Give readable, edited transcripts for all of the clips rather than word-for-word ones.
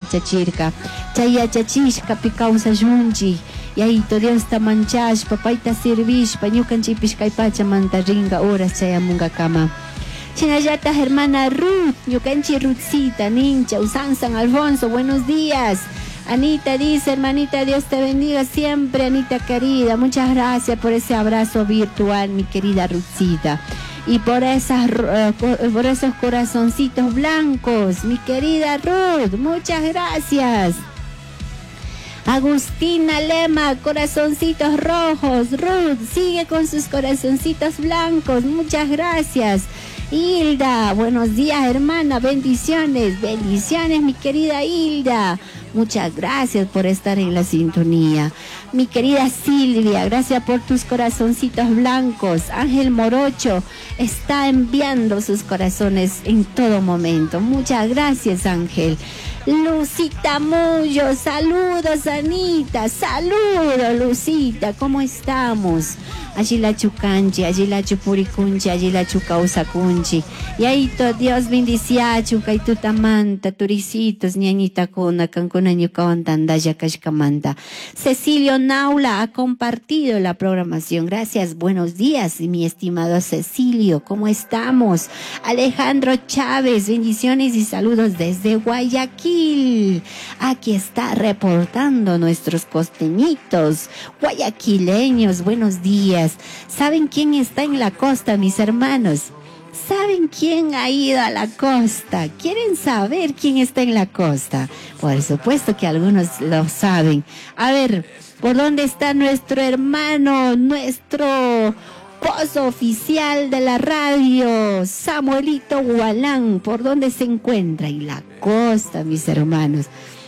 yachachirka. Chay yachachishka pi kawsashunchik. Yayito Dios ta manchashpa, payta sirvishpa, ñukanchikpish kay pachamanta ringa horas chayamunkakama. Chinallata hermana Ruth, ñukanchi Ruthcita, Nincha, San Alfonso, buenos días. Anita dice, hermanita, Dios te bendiga siempre, Anita querida. Muchas gracias por ese abrazo virtual, mi querida Ruthcita. Y por esos corazoncitos blancos, mi querida Ruth, muchas gracias. Agustina Lema, corazoncitos rojos. Ruth, sigue con sus corazoncitos blancos. Muchas gracias. Hilda, buenos días, hermana. Bendiciones, bendiciones, mi querida Hilda. Muchas gracias por estar en la sintonía. Mi querida Silvia, gracias por tus corazoncitos blancos. Ángel Morocho está enviando sus corazones en todo momento. Muchas gracias, Ángel. Lucita Mullo, saludos, Anita. Saludos, Lucita, ¿cómo estamos? Allí la chucanchi, allí la chupuricunchi, allí la chucausakunchi. Y ahí todo Dios bendiciachu, kay tutamanta, turicitos, ñañita kuna, cancuna ñucawantandaya kashkamanta. Cecilio Naula ha compartido la programación. Gracias, buenos días, mi estimado Cecilio, ¿cómo estamos? Alejandro Chávez, bendiciones y saludos desde Guayaquil. Aquí está reportando nuestros costeñitos guayaquileños. Buenos días. ¿Saben quién está en la costa, mis hermanos? ¿Saben quién ha ido a la costa? ¿Quieren saber quién está en la costa? Por supuesto que algunos lo saben. A ver, ¿por dónde está nuestro hermano, nuestro pozo oficial de la radio, Samuelito Gualán? ¿Por dónde se encuentra? En la costa, mis hermanos.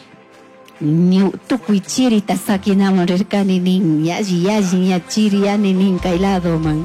Tukuichiri tasakinamo rirkani nin yaji ñachiri yani nin kailado man.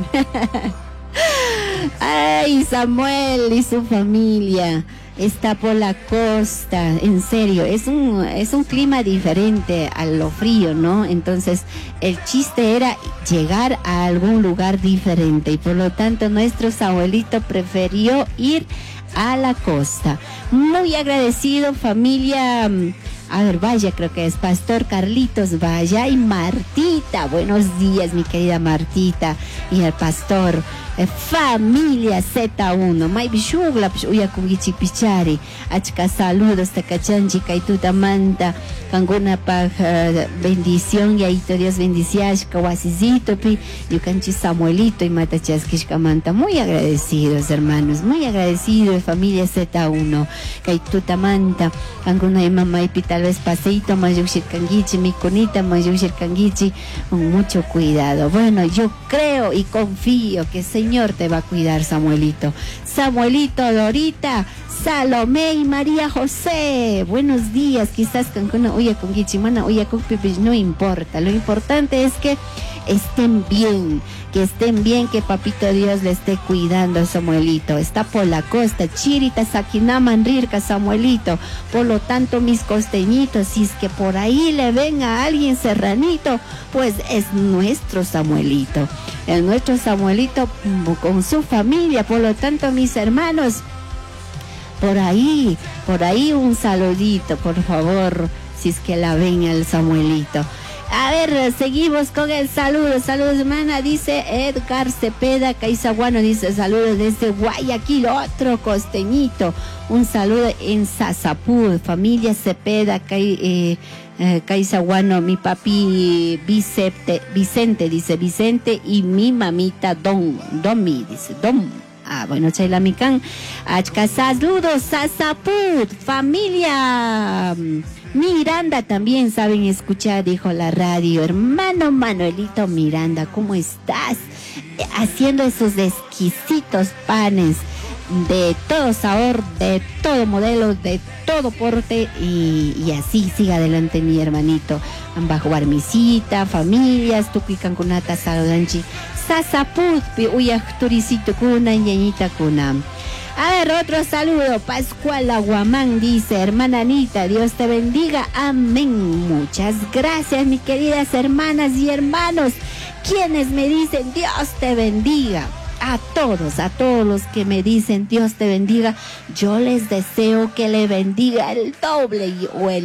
Ay, Samuel y su familia está por la costa, en serio, es un clima diferente a lo frío, ¿no? Entonces, el chiste era llegar a algún lugar diferente y por lo tanto nuestro Samuelito prefirió ir a la costa. Muy agradecido, familia. A ver, vaya, creo que es Pastor Carlitos Vaya y Martita. Buenos días, mi querida Martita. Y el pastor, familia Z1. May bishugla, uya kungichi pichari. Achka saludos, takachanchi, kaituta manta. Kanguna pa bendición, y ahí Dios bendiciones, kawasizito, pi, yukanchi Samuelito y matachasquishka manta. Muy agradecidos, hermanos, muy agradecidos, familia Z1. Kaituta manta, kanguna y mamá y pita. Tal vez paseito, mayushir kangichi, mi conita, mayushir kangichi, con mucho cuidado. Bueno, yo creo y confío que el Señor te va a cuidar, Samuelito. Samuelito, Dorita, Salomé y María José. Buenos días, quizás cancuna, oye, con Gichimana, oye, con Pipish, no importa. Lo importante es que estén bien, que Papito Dios le esté cuidando a Samuelito. Está por la costa, Chirita, Saquinaman, Rirca, Samuelito. Por lo tanto, mis costeñitos, si es que por ahí le ven a alguien serranito, pues es nuestro Samuelito. Es nuestro Samuelito con su familia. Por lo tanto, mis hermanos, por ahí un saludito, por favor, si es que la ven al Samuelito. A ver, seguimos con el saludo. Saludos, hermana, dice Edgar Cepeda Caizaguano, dice saludos desde Guayaquil, otro costeñito. Un saludo en Sasapur, familia Cepeda Caizaguano, mi papi Vicente, dice Vicente, y mi mamita Domi, dice Dom. Bueno, Chayla Mican, Achka, saludos, Sasapur, familia Miranda también saben escuchar, dijo la radio. Hermano Manuelito Miranda, ¿cómo estás? Haciendo esos exquisitos panes de todo sabor, de todo modelo, de todo porte, y así siga adelante mi hermanito. Bajo barmisita, familias, tuquican kunata saludanchi, Sasaput, uyak turicito kuna, ñañita kuna. A ver, otro saludo. Pascual Aguamán dice, hermana Anita, Dios te bendiga. Amén. Muchas gracias, mis queridas hermanas y hermanos, quienes me dicen Dios te bendiga. A todos los que me dicen Dios te bendiga, yo les deseo que le bendiga el doble o el